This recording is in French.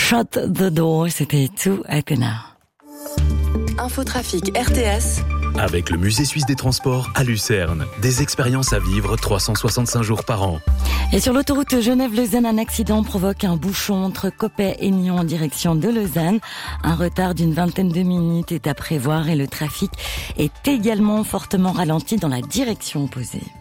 Shut the door, c'était tout à Connard. Infotrafic RTS. Avec le Musée suisse des transports à Lucerne. Des expériences à vivre 365 jours par an. Et sur l'autoroute Genève-Lausanne, un accident provoque un bouchon entre Coppet et Nyon en direction de Lausanne. Un retard d'une vingtaine de minutes est à prévoir et le trafic est également fortement ralenti dans la direction opposée.